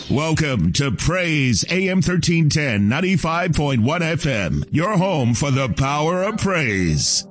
Welcome to Praise AM 1310, 95.1 FM, your home for the power of praise.